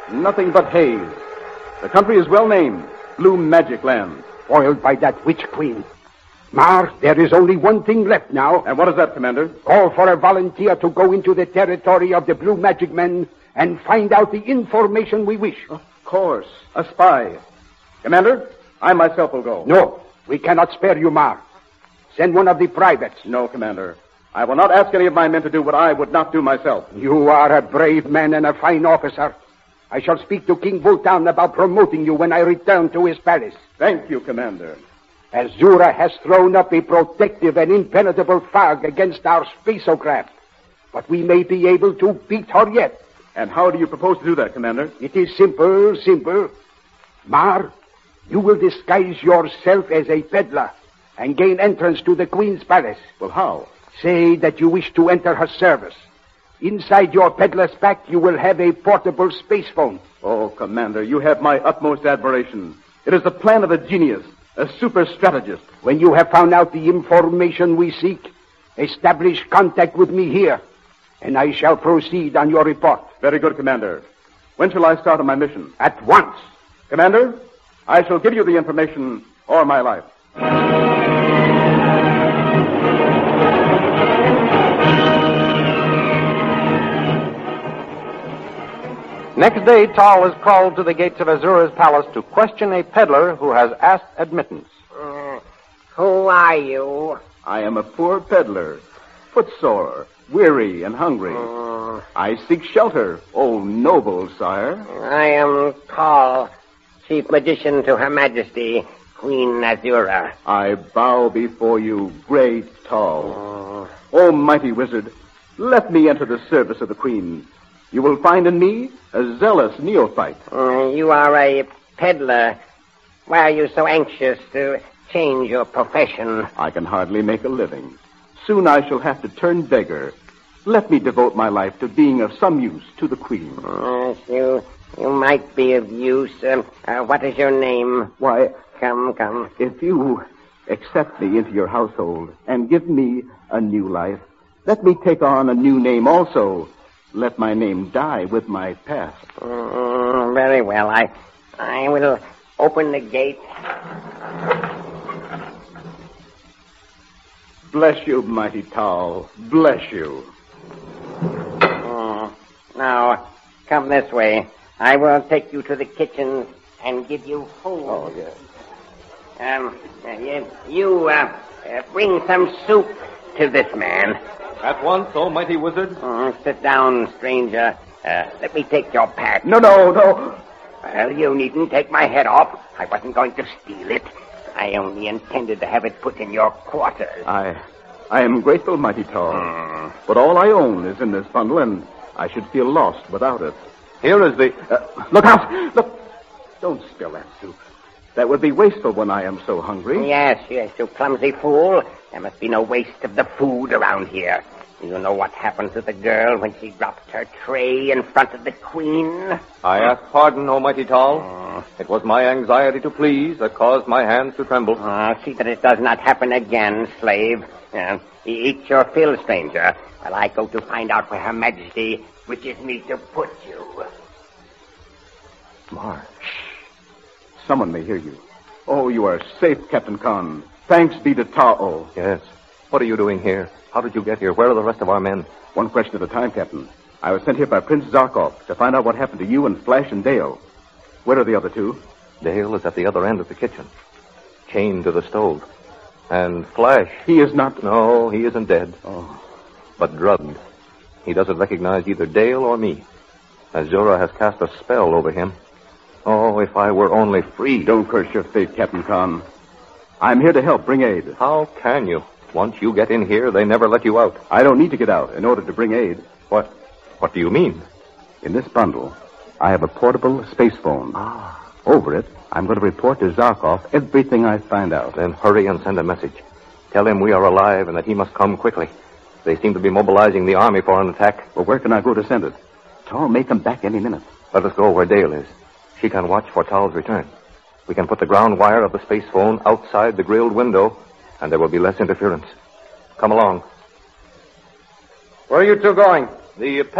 Nothing but haze. The country is well named, Blue Magic Land. Foiled by that witch queen. Mar, there is only one thing left now. And what is that, Commander? Call for a volunteer to go into the territory of the Blue Magic Men and find out the information we wish. Of course. A spy. Commander, I myself will go. No, we cannot spare you, Mar. Send one of the privates. No, Commander. I will not ask any of my men to do what I would not do myself. You are a brave man and a fine officer. I shall speak to King Vultan about promoting you when I return to his palace. Thank you, Commander. Azura has thrown up a protective and impenetrable fog against our spacecraft. But we may be able to beat her yet. And how do you propose to do that, Commander? It is simple. Mar, you will disguise yourself as a peddler and gain entrance to the Queen's palace. Well, how? Say that you wish to enter her service. Inside your peddler's pack, you will have a portable space phone. Oh, Commander, you have my utmost admiration. It is the plan of a genius, a super strategist. When you have found out the information we seek, establish contact with me here, and I shall proceed on your report. Very good, Commander. When shall I start on my mission? At once. Commander, I shall give you the information or my life. Next day, Tal is called to the gates of Azura's palace to question a peddler who has asked admittance. Who are you? I am a poor peddler, footsore, weary, and hungry. I seek shelter, O noble sire. I am Tal, Chief Magician to Her Majesty, Queen Azura. I bow before you, great Tal. O mighty wizard, let me enter the service of the Queen. You will find in me a zealous neophyte. You are a peddler. Why are you so anxious to change your profession? I can hardly make a living. Soon I shall have to turn beggar. Let me devote my life to being of some use to the Queen. You might be of use. What is your name? Why, Come. if you accept me into your household and give me a new life, let me take on a new name also. Let my name die with my past. Very well. I will open the gate. Bless you, mighty Tal. Bless you. Now, come this way. I will take you to the kitchen and give you food. Oh, yes. You bring some soup to this man. At once, O mighty wizard. Sit down, stranger. Let me take your pack. No. Well, you needn't take my head off. I wasn't going to steal it. I only intended to have it put in your quarters. I am grateful, mighty Tal. But all I own is in this bundle, and I should feel lost without it. Here is the... Look out! Look! Don't spill that soup. That would be wasteful when I am so hungry. Yes, you clumsy fool. There must be no waste of the food around here. You know what happened to the girl when she dropped her tray in front of the Queen? I ask pardon, O mighty Tal. It was my anxiety to please that caused my hands to tremble. See that it does not happen again, slave. Eat your fill, stranger, while I go to find out where Her Majesty wishes me to put you. Mar, shh. Someone may hear you. Oh, you are safe, Captain Khan. Thanks be to Ta'o. Yes. What are you doing here? How did you get here? Where are the rest of our men? One question at a time, Captain. I was sent here by Prince Zarkov to find out what happened to you and Flash and Dale. Where are the other two? Dale is at the other end of the kitchen, chained to the stove. And Flash... He is not... No, he isn't dead. Oh. But drugged. He doesn't recognize either Dale or me. Azura has cast a spell over him. Oh, if I were only free. Don't curse your fate, Captain Khan. I'm here to help bring aid. How can you? Once you get in here, they never let you out. I don't need to get out in order to bring aid. What do you mean? In this bundle, I have a portable space phone. Over it, I'm going to report to Zarkov everything I find out. Then hurry and send a message. Tell him we are alive and that he must come quickly. They seem to be mobilizing the army for an attack. Well, where can I go to send it? Tal may come back any minute. Let us go where Dale is. She can watch for Tal's return. We can put the ground wire of the space phone outside the grilled window, and there will be less interference. Come along. Where are you two going? The